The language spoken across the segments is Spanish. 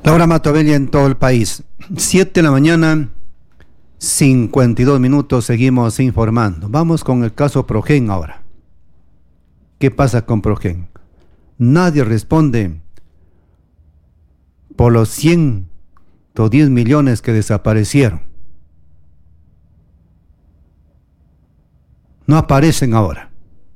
Laura Matovella en todo el país. 7 de la mañana, 52 minutos, seguimos informando. Vamos con el caso Progen ahora. ¿Qué pasa con Progen? Nadie responde por los 110 millones que desaparecieron. No aparecen ahora.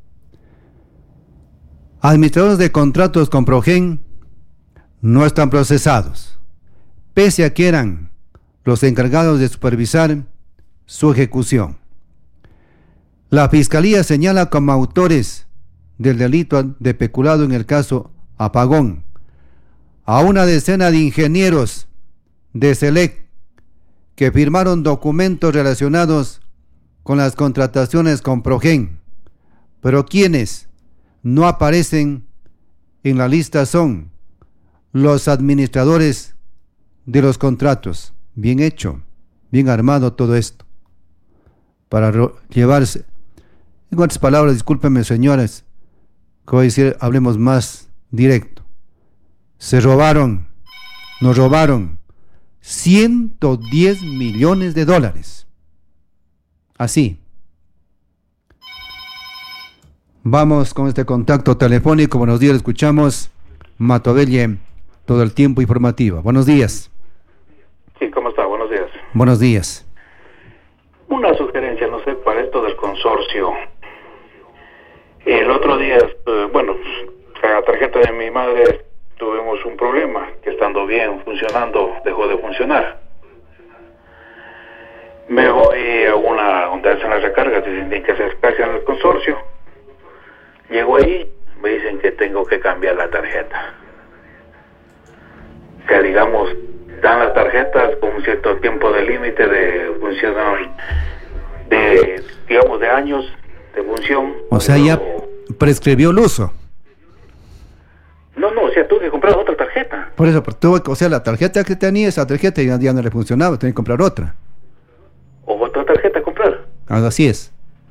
Administradores de contratos con Progen no están procesados, pese a que eran los encargados de supervisar su ejecución. La Fiscalía señala como autores del delito de peculado en el caso Apagón a una decena de ingenieros de Select que firmaron documentos relacionados con las contrataciones con Progen, pero quienes no aparecen en la lista son los administradores de los contratos. Bien hecho, bien armado todo esto, para llevarse, en otras palabras, discúlpenme señores, que voy a decir, hablemos más directo, nos robaron 110 millones de dólares, así. Vamos con este contacto telefónico. Buenos días, escuchamos Matovella, todo el tiempo informativa. Buenos días. Sí, ¿cómo está? Buenos días. Buenos días. Una sugerencia, no sé, para esto del consorcio. El otro día, la tarjeta de mi madre tuvimos un problema, que estando bien funcionando, dejó de funcionar. Me voy a una donde hacen las recargas, dicen que se descargan el consorcio. Llego ahí, me dicen que tengo que cambiar la tarjeta. Que digamos, dan las tarjetas con un cierto tiempo de límite de función, de años de función. O sea, ya prescribió el uso. No, o sea, tuve que comprar otra tarjeta. Por eso, la tarjeta que tenía, esa tarjeta ya no le funcionaba, tenía que comprar otra. O otra tarjeta comprar. Así es.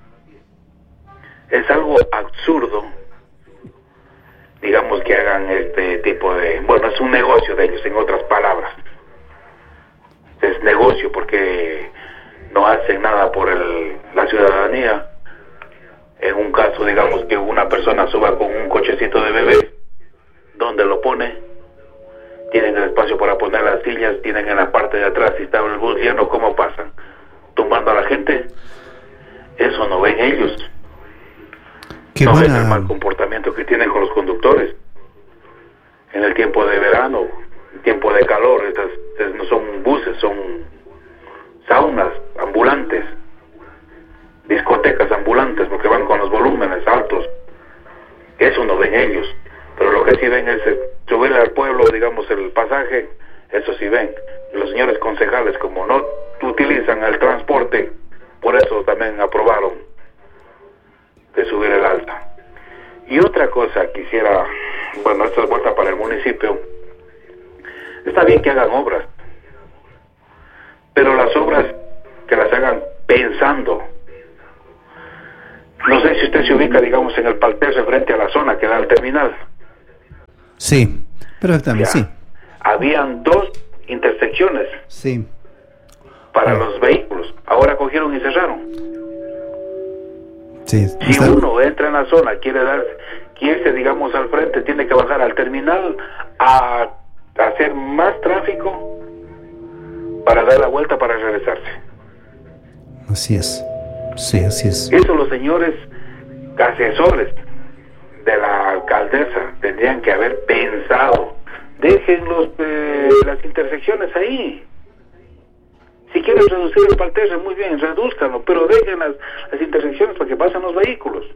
Es algo absurdo, digamos, que hagan este tipo de... Bueno, es un negocio de ellos, en otras palabras. Es negocio porque no hacen nada por la ciudadanía. En un caso, digamos, que una persona suba con un cochecito de bebé, ¿dónde lo pone? Tienen el espacio para poner las sillas, tienen en la parte de atrás, si está el bus lleno, ¿cómo pasan? ¿Tumbando a la gente? Eso no ven ellos. No ven el mal comportamiento que tienen con los conductores. En el tiempo de verano, en tiempo de calor, estas no son buses, son saunas ambulantes, discotecas ambulantes, porque van con los volúmenes altos. Eso no ven ellos. Pero lo que sí ven es subir al pueblo, digamos, el pasaje, eso sí ven. Y los señores concejales, como no utilizan el transporte, por eso también aprobaron de subir el alta. Y otra cosa quisiera, esto es vuelta para el municipio. Está bien que hagan obras, pero las obras que las hagan pensando. No sé si usted se ubica, digamos, en el Palterce frente a la zona que da al terminal. Sí, perfectamente, sí. Habían 2 intersecciones. Sí. Para los vehículos. Ahora cogieron y cerraron. Sí, si uno entra en la zona, quiere irse, digamos, al frente, tiene que bajar al terminal a hacer más tráfico para dar la vuelta para regresarse. Así es. Sí, así es. Eso los señores asesores de la alcaldesa tendrían que haber pensado. Dejen las intersecciones ahí. Si quieren reducir el Palterce, muy bien, redúzcanlo, pero dejen las intersecciones para que pasen los vehículos.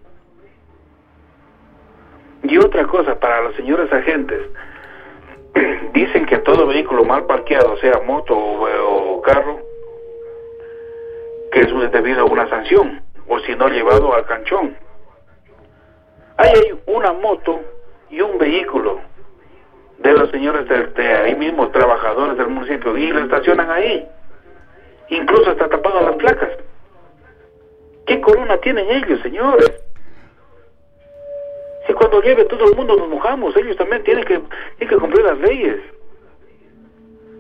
Y otra cosa, para los señores agentes, dicen que todo vehículo mal parqueado, sea moto o carro, que eso es debido a una sanción, o si no llevado al canchón. Ahí hay una moto y un vehículo de los señores de ahí mismo, trabajadores del municipio, y lo estacionan ahí. Incluso está tapado las placas. ¿Qué corona tienen ellos, señores? Si cuando llueve todo el mundo nos mojamos, ellos también tienen que cumplir las leyes.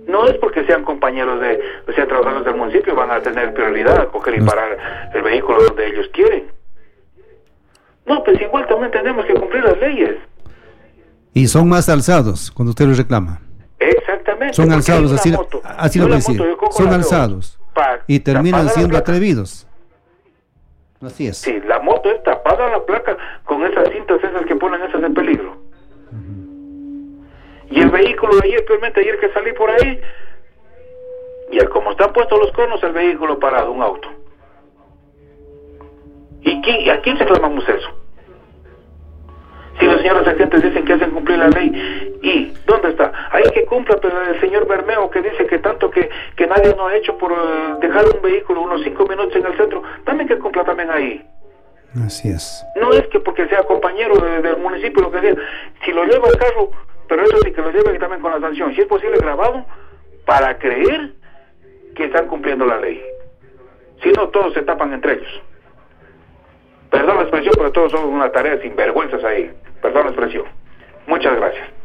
No es porque sean compañeros o sea, trabajadores del municipio, van a tener prioridad a coger y parar el vehículo donde ellos quieren. No, pues igual también tenemos que cumplir las leyes. Y son más alzados cuando usted los reclama. Exactamente. Son alzados, así lo la decía. Son alzados. Y terminan siendo atrevidos. Así es. Sí, la moto es tapada la placa con esas cintas esas que ponen esas en peligro. Y el vehículo ayer que salí por ahí, y como están puestos los conos, el vehículo parado, un auto. ¿Y a quién reclamamos eso? Si los señores agentes dicen que hacen cumplir la ley, ¿y dónde está? Ahí que cumpla, pero el señor Bermeo que dice que tanto que nadie no ha hecho por dejar un vehículo unos 5 minutos en el centro, también que cumpla también ahí. Así es. No es que porque sea compañero del municipio, lo que sea, si lo lleva el carro, pero eso sí que lo lleve también con la sanción, si es posible grabado, para creer que están cumpliendo la ley. Si no, todos se tapan entre ellos. Perdón la expresión, pero todos son una tarea sin vergüenzas ahí. Perdón la expresión. Muchas gracias.